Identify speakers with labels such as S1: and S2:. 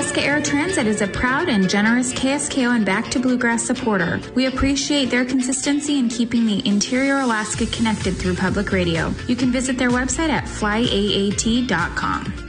S1: Alaska Air Transit is a proud and generous KSKO and Back to Bluegrass supporter. We appreciate their consistency in keeping the interior Alaska connected through public radio. You can visit their website at flyaat.com.